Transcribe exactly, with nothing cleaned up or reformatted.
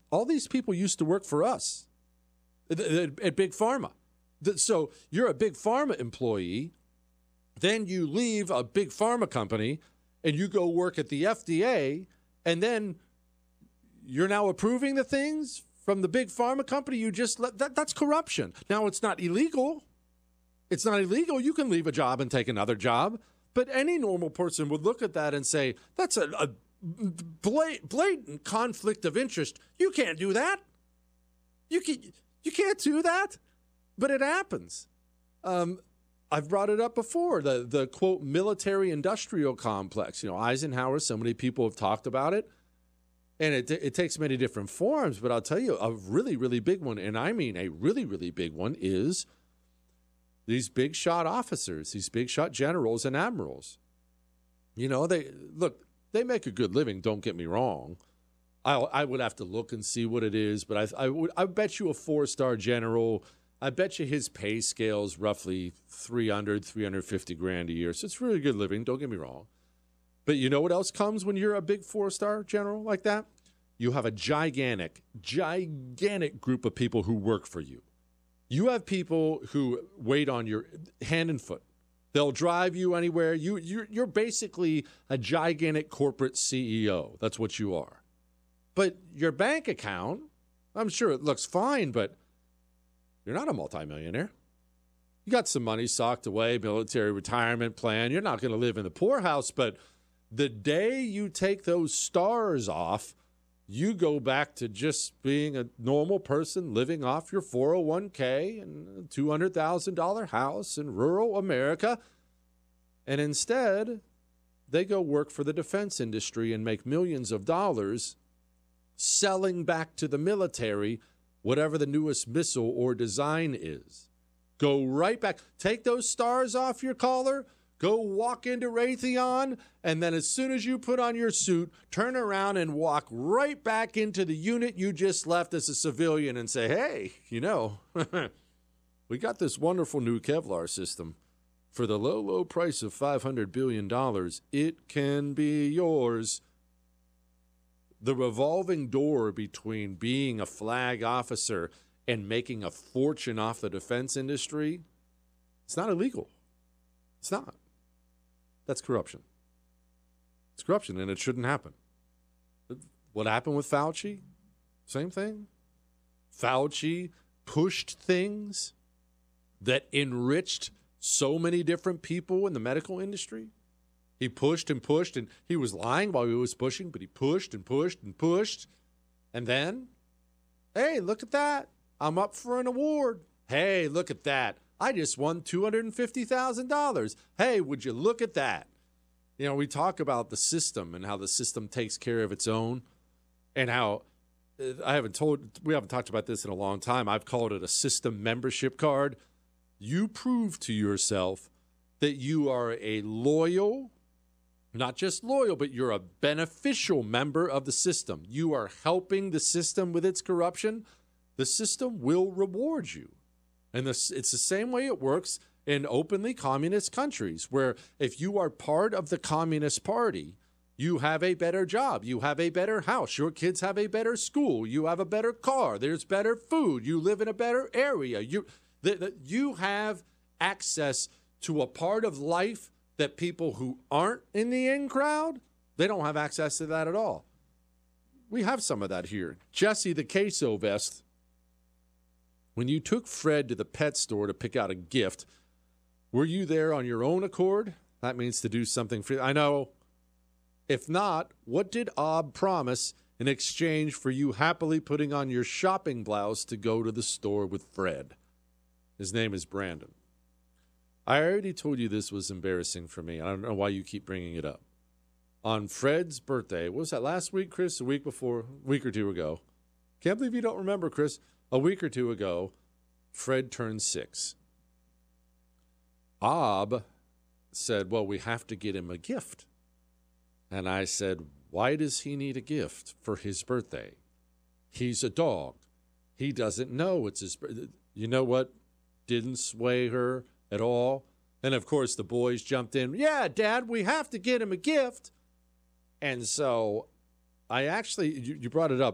all these people used to work for us at, at Big Pharma. So you're a Big Pharma employee, then you leave a Big Pharma company and you go work at the F D A, and then you're now approving the things from the Big Pharma company you just let. That, that's corruption. Now, it's not illegal. It's not illegal. You can leave a job and take another job. But any normal person would look at that and say, that's a, a blatant conflict of interest. You can't do that. You, can, you can't do that. But it happens. Um, I've brought it up before, the, the quote, military-industrial complex. You know, Eisenhower, so many people have talked about it. And it, it takes many different forms. But I'll tell you, a really, really big one, and I mean a really, really big one, is these big shot officers, these big shot generals and admirals. You know, they look, they make a good living, don't get me wrong. I I would have to look and see what it is, but I I would I bet you a four-star general, I bet you his pay scale is roughly three hundred, three hundred fifty grand a year. So it's really good living, don't get me wrong. But you know what else comes when you're a big four-star general like that? You have a gigantic, gigantic group of people who work for you. You have people who wait on your hand and foot. They'll drive you anywhere. You, you're, you're basically a gigantic corporate C E O. That's what you are. But your bank account, I'm sure it looks fine, but you're not a multimillionaire. You got some money socked away, military retirement plan. You're not going to live in the poorhouse, but the day you take those stars off, you go back to just being a normal person living off your four oh one k and a two hundred thousand dollars house in rural America. And instead, they go work for the defense industry and make millions of dollars selling back to the military whatever the newest missile or design is. Go right back. Take those stars off your collar. Go walk into Raytheon, and then as soon as you put on your suit, turn around and walk right back into the unit you just left as a civilian and say, hey, you know, we got this wonderful new Kevlar system. For the low, low price of five hundred billion dollars, it can be yours. The revolving door between being a flag officer and making a fortune off the defense industry, it's not illegal. It's not. That's corruption. It's corruption, and it shouldn't happen. What happened with Fauci? Same thing. Fauci pushed things that enriched so many different people in the medical industry. He pushed and pushed, and he was lying while he was pushing, but he pushed and pushed and pushed. And then, hey, look at that. I'm up for an award. Hey, look at that. I just won two hundred fifty thousand dollars. Hey, would you look at that? You know, we talk about the system and how the system takes care of its own, and how I haven't told, we haven't talked about this in a long time. I've called it a system membership card. You prove to yourself that you are a loyal, not just loyal, but you're a beneficial member of the system. You are helping the system with its corruption. The system will reward you. And this, it's the same way it works in openly communist countries, where if you are part of the Communist Party, you have a better job, you have a better house, your kids have a better school, you have a better car, there's better food, you live in a better area. You, the, the, you have access to a part of life that people who aren't in the in crowd, they don't have access to that at all. We have some of that here. Jesse the queso vest. When you took Fred to the pet store to pick out a gift, were you there on your own accord? That means to do something for you. I know. If not, what did Ob promise in exchange for you happily putting on your shopping blouse to go to the store with Fred? His name is Brandon. I already told you this was embarrassing for me. I don't know why you keep bringing it up. On Fred's birthday, what was that, last week, Chris? A week before, a week or two ago. Can't believe you don't remember, Chris. A week or two ago, Fred turned six. Ob said, well, we have to get him a gift. And I said, why does he need a gift for his birthday? He's a dog. He doesn't know it's his birthday. You know what didn't sway her at all? And, of course, the boys jumped in. Yeah, Dad, we have to get him a gift. And so I actually, you, you brought it up.